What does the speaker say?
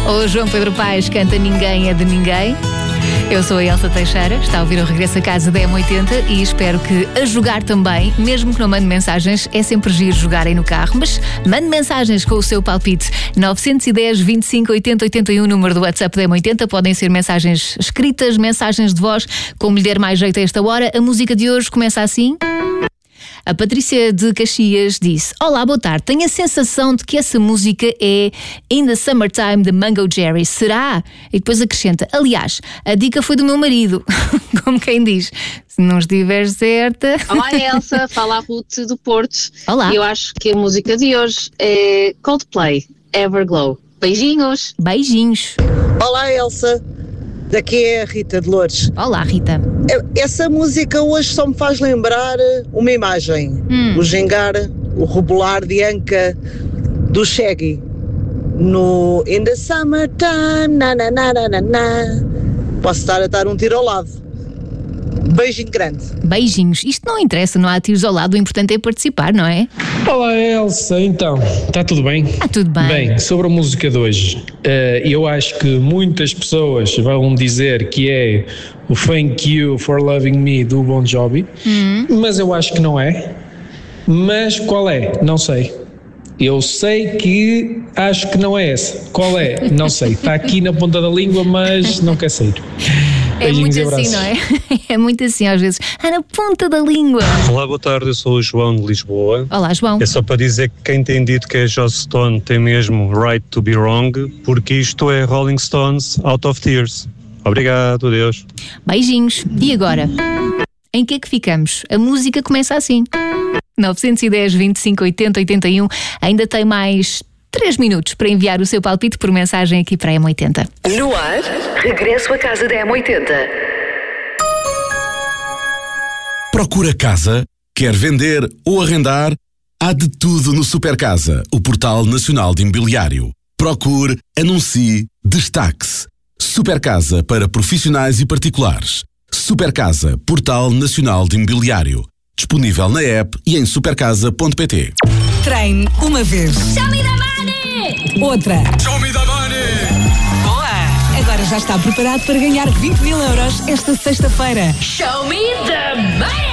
O João Pedro Paes canta Ninguém é de Ninguém. Eu sou a Elsa Teixeira, está a ouvir o Regresso a Casa da M80 e espero que a jogar também, mesmo que não mande mensagens, é sempre giro jogarem no carro, mas mande mensagens com o seu palpite. 910 25 80 81, número do WhatsApp da M80, podem ser mensagens escritas, mensagens de voz, como lhe der mais jeito a esta hora. A música de hoje começa assim. A Patrícia de Caxias disse: olá, boa tarde, tenho a sensação de que essa música é In the Summertime de Mango Jerry. Será? E depois acrescenta: aliás, a dica foi do meu marido. Como quem diz, se não estiver certa. Olá Elsa, fala a Ruth do Porto. Olá. Eu acho que a música de hoje é Coldplay, Everglow. Beijinhos. Beijinhos. Olá Elsa, daqui é a Rita de Loures. Olá, Rita. Essa música hoje só me faz lembrar uma imagem, o gingar, o rebolar de anca do Shaggy no In the Summertime, na na na na na na. Posso estar a dar um tiro ao lado. Beijinho grande. Beijinhos. Isto não interessa, não há tiros ao lado, o importante é participar, não é? Olá Elsa, então, está tudo bem? Está tudo bem. Bem, sobre a música de hoje, eu acho que muitas pessoas vão dizer que é o Thank You for Loving Me do Bon Jovi, mas eu acho que não é. Mas qual é? Não sei. Eu sei que acho que não é essa. Qual é? Não sei. Está aqui na ponta da língua, mas não quer sair. É muito assim, não é? É muito assim às vezes. Na ponta da língua. Olá, boa tarde, eu sou o João de Lisboa. Olá, João. É só para dizer que quem tem dito que é Joss Stone tem mesmo right to be wrong, porque isto é Rolling Stones Out of Tears. Obrigado, adeus. Beijinhos. E agora? Em que é que ficamos? A música começa assim. 910 25 80 81. Ainda tem mais 3 minutos para enviar o seu palpite por mensagem aqui para a M80. No ar, Regresso a Casa da M80. Procura casa? Quer vender ou arrendar? Há de tudo no Supercasa, o portal nacional de imobiliário. Procure, anuncie, destaque-se. Supercasa para profissionais e particulares. Supercasa, portal nacional de imobiliário. Disponível na app e em supercasa.pt. Treine uma vez. Show me the money! Outra. Show me the money! Boa! Agora já está preparado para ganhar 20 mil euros esta sexta-feira. Show me the money!